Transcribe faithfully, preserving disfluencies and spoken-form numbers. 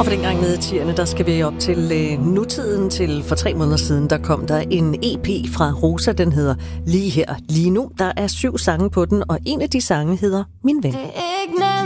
Og for den gang nede i tierne, der skal vi op til øh, nutiden. Til for tre måneder siden, der kom der en E P fra Rosa, den hedder Lige her, lige nu. Der er syv sange på den, og en af de sange hedder Min Ven.